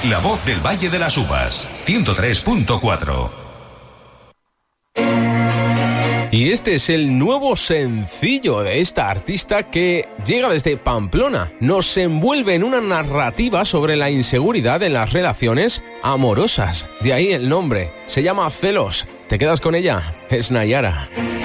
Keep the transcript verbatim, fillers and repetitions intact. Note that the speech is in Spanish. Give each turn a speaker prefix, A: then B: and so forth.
A: La voz del Valle de las Uvas, ciento tres punto cuatro.
B: Y este es el nuevo sencillo de esta artista que llega desde Pamplona. Nos envuelve en una narrativa sobre la inseguridad en las relaciones amorosas. De ahí el nombre. Se llama Celos. ¿Te quedas con ella? Es Nayara.